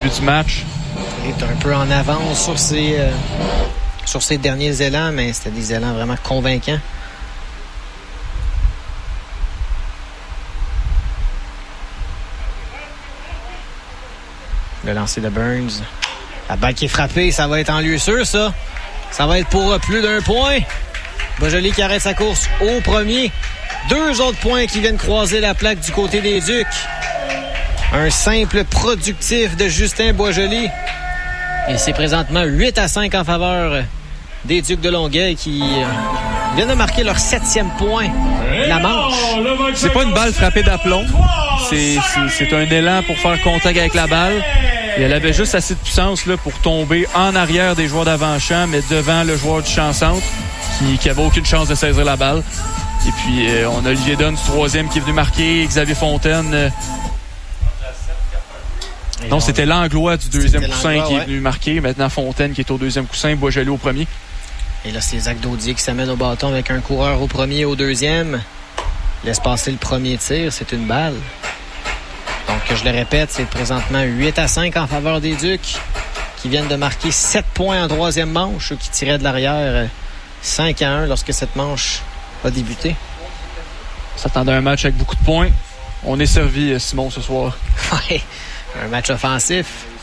début du match. Il est un peu en avance sur ses derniers élans, mais c'était des élans vraiment convaincants. Le lancer de Burns. La balle qui est frappée, ça va être en lieu sûr, ça. Ça va être pour plus d'un point. Beaujolais qui arrête sa course au premier. 2 autres points qui viennent croiser la plaque du côté des Ducs. Un simple productif de Justin Boisjoli. Et c'est présentement 8-5 en faveur des Ducs de Longueuil qui viennent de marquer leur 7e point de la manche. C'est pas une balle frappée d'aplomb. C'est un élan pour faire contact avec la balle. Et elle avait juste assez de puissance là, pour tomber en arrière des joueurs d'avant-champ, mais devant le joueur du champ-centre qui avait aucune chance de saisir la balle. Et puis, on a Olivier Dunn du 3e qui est venu marquer, Xavier Fontaine. Non, c'était Langlois du 2e coussin qui est venu marquer. Maintenant, Fontaine qui est au 2e coussin, Boisjoli au premier. Et là, c'est Zach Daudier qui s'amène au bâton avec un coureur au premier, au 2e. Laisse passer le premier tir, c'est une balle. Donc, je le répète, c'est présentement 8-5 en faveur des Ducs qui viennent de marquer 7 points en 3e manche, qui tiraient de l'arrière 5-1 lorsque cette manche a débuté. On s'attendait à un match avec beaucoup de points. On est servi, Simon, ce soir. Oui, un match offensif.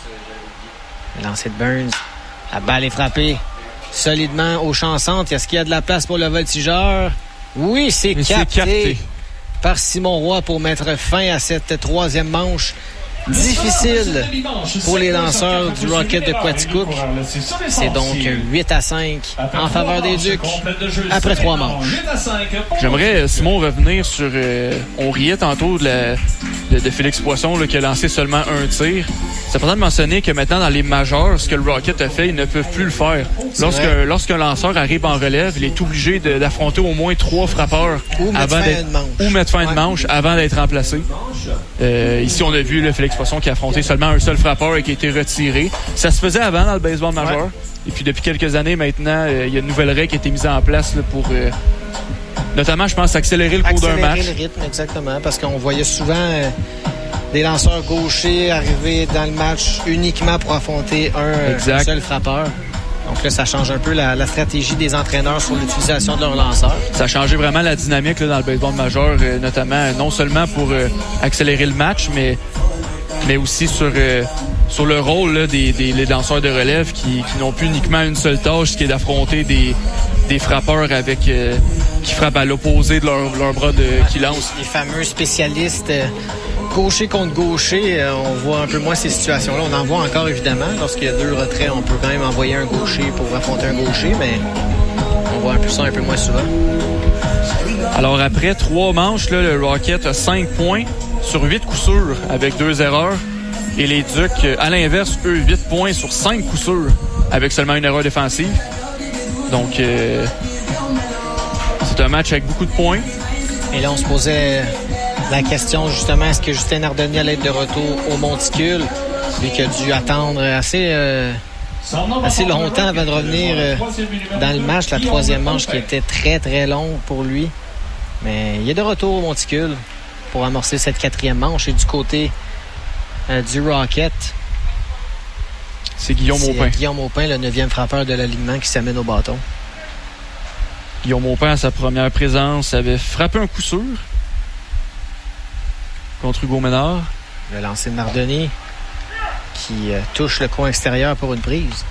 Le lancer de Burns. La balle est frappée solidement au champ centre. Est-ce qu'il y a de la place pour le voltigeur? Oui, c'est capté par Simon Roy pour mettre fin à cette 3e manche. Difficile pour les lanceurs du Rocket de Quaticook. C'est donc 8-5 en faveur des Ducs après 3 manches. J'aimerais, Simon, revenir sur... on riait tantôt de Félix Poisson là, qui a lancé seulement un tir. C'est important de mentionner que maintenant, dans les majeurs, ce que le Rocket a fait, ils ne peuvent plus le faire. Lorsqu'un lanceur arrive en relève, il est obligé d'affronter au moins 3 frappeurs ou mettre fin de manche avant d'être remplacé. Ici, on a vu le Félix Poisson qui a affronté seulement un seul frappeur et qui a été retiré. Ça se faisait avant dans le baseball majeur. Ouais. Et puis, depuis quelques années maintenant, il y a une nouvelle règle qui a été mise en place là, pour... notamment, je pense, accélérer le cours d'un match. Accélérer le rythme, exactement, parce qu'on voyait souvent des lanceurs gauchers arriver dans le match uniquement pour affronter un seul frappeur. Donc là, ça change un peu la stratégie des entraîneurs sur l'utilisation de leurs lanceurs. Ça a changé vraiment la dynamique là, dans le baseball majeur, notamment non seulement pour accélérer le match, mais aussi sur le rôle là, des lanceurs de relève qui n'ont plus uniquement une seule tâche, ce qui est d'affronter des frappeurs avec qui frappent à l'opposé de leur bras qui lancent. Les fameux spécialistes gaucher contre gaucher, on voit un peu moins ces situations-là. On en voit encore, évidemment. Lorsqu'il y a 2 retraits, on peut quand même envoyer un gaucher pour affronter un gaucher, mais on voit un peu ça un peu moins souvent. Alors, après 3 manches, là, le Rocket a 5 points sur 8 coups sûrs avec 2 erreurs. Et les Ducs, à l'inverse, eux, 8 points sur 5 coups sûrs avec seulement une erreur défensive. Donc, c'est un match avec beaucoup de points. Et là, on se posait la question, justement, est-ce que Justin Nardoni allait être de retour au monticule? Lui qui a dû attendre assez longtemps avant de revenir dans le match, la 3e manche qui était très, très longue pour lui. Mais il est de retour au monticule pour amorcer cette 4e manche. Et du côté du Rocket, c'est Guillaume Maupin. Guillaume Maupin, le 9e frappeur de l'alignement qui s'amène au bâton. Guillaume Maupin, à sa première présence, avait frappé un coup sûr contre Hugo Ménard. Le lancer de Nardoni qui touche le coin extérieur pour une prise.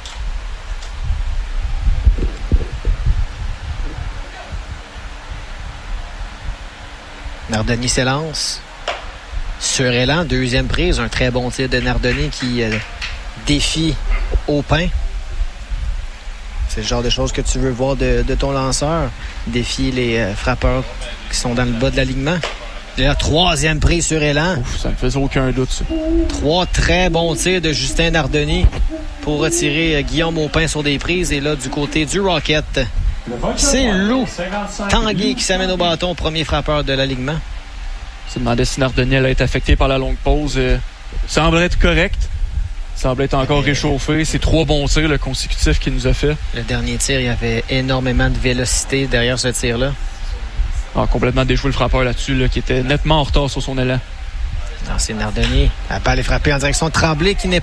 Nardoni s'élance. Sur élan, 2e prise. Un très bon tir de Nardoni qui défie Aupin. C'est le genre de choses que tu veux voir de ton lanceur. Défier les frappeurs qui sont dans le bas de l'alignement. La 3e prise sur élan. Ouf, ça ne faisait aucun doute, ça. 3 très bons tirs de Justin Nardoni pour retirer Guillaume Maupin sur des prises. Et là, du côté du Rocket, c'est Lou Tanguay qui s'amène au bâton, premier frappeur de l'alignement. On se demandait si Nardoni allait être affecté par la longue pause. Semble être correct. Semble être encore réchauffé. C'est 3 bons tirs le consécutif qu'il nous a fait. Le dernier tir, il y avait énormément de vélocité derrière ce tir-là. A complètement déjoué le frappeur là-dessus, là, qui était nettement en retard sur son élan. Non, c'est Nardoni. La balle est frappée en direction de Tremblay, qui n'est